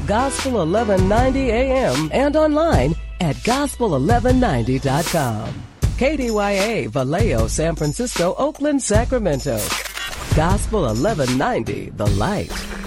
Gospel 1190 AM and online at gospel1190.com. KDYA, Vallejo, San Francisco, Oakland, Sacramento. Gospel 1190, The Light.